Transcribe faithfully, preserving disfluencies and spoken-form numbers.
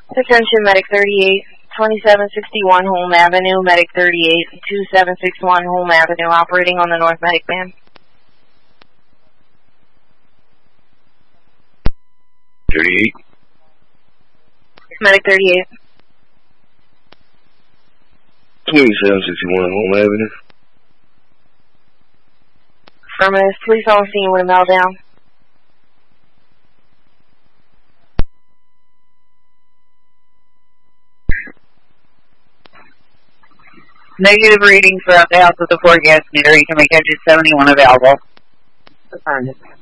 Attention, Medic thirty-eight, twenty-seven sixty-one Holm Avenue, Medic thirty-eight, two seven six one Holm Avenue, operating on the North Medic band. thirty-eight. Medic thirty-eight. twenty-seven sixty-one Holm Avenue. Affirmative, police on scene with a meltdown. Negative readings throughout the house with the forecast meter. You can make engine seventy-one available. Affirmative.